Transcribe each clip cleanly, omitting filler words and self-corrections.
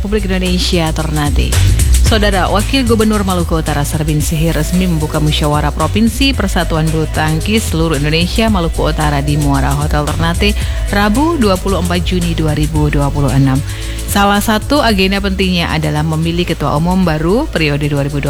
Republik Indonesia Ternate. Saudara, Wakil Gubernur Maluku Utara Sarbin Sihir resmi membuka musyawarah Provinsi Persatuan Bulu Tangkis Seluruh Indonesia Maluku Utara di Muara Hotel Ternate, Rabu 24 Juni 2026. Salah satu agenda pentingnya adalah memilih Ketua Umum baru periode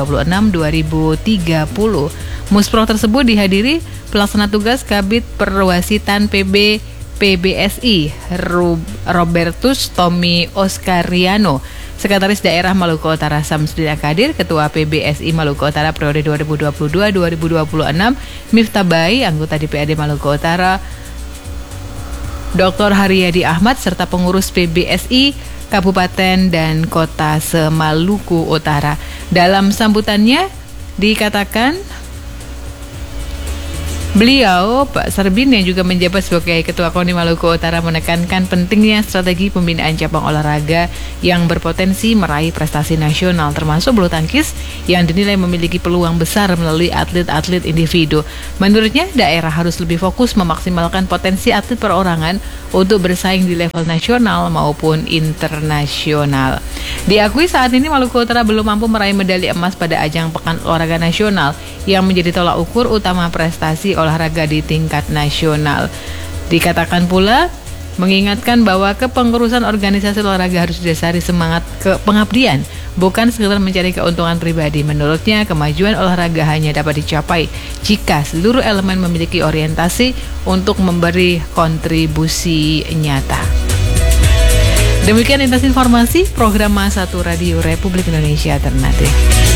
2026-2030. Muspro tersebut dihadiri Pelaksana Tugas Kabid Perwasitan PBSI Robertus Tommy Oscariano, Sekretaris Daerah Maluku Utara Samsudin Akadir, Ketua PBSI Maluku Utara periode 2022-2026 Miftah Bai, anggota DPRD Maluku Utara Dr. Haryadi Ahmad, serta pengurus PBSI Kabupaten dan Kota se-Maluku Utara. Dalam sambutannya dikatakan beliau, Pak Sarbin, yang juga menjabat sebagai Ketua KONI Maluku Utara, menekankan pentingnya strategi pembinaan cabang olahraga yang berpotensi meraih prestasi nasional, termasuk bulu tangkis yang dinilai memiliki peluang besar melalui atlet-atlet individu. Menurutnya, daerah harus lebih fokus memaksimalkan potensi atlet perorangan untuk bersaing di level nasional maupun internasional. Diakui saat ini Maluku Utara belum mampu meraih medali emas pada ajang Pekan Olahraga Nasional yang menjadi tolak ukur utama prestasi olahraga di tingkat nasional. Dikatakan pula, mengingatkan bahwa kepengurusan organisasi olahraga harus didasari semangat pengabdian, bukan sekedar mencari keuntungan pribadi. Menurutnya, kemajuan olahraga hanya dapat dicapai jika seluruh elemen memiliki orientasi untuk memberi kontribusi nyata. Demikian lintas informasi program Mas 1 Radio Republik Indonesia Ternate.